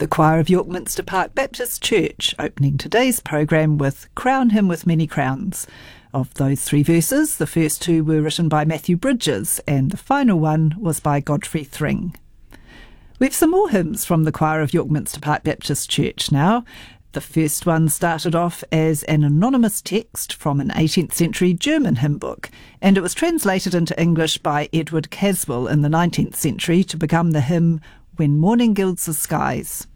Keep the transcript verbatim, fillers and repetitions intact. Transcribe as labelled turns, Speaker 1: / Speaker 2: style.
Speaker 1: The choir of York Minster Park Baptist Church, opening today's programme with Crown Him with Many Crowns. Of those three verses, the first two were written by Matthew Bridges and the final one was by Godfrey Thring. We have some more hymns from the choir of York Minster Park Baptist Church now. The first one started off as an anonymous text from an eighteenth century German hymn book, and it was translated into English by Edward Caswell in the nineteenth century to become the hymn When Morning Gilds the Skies.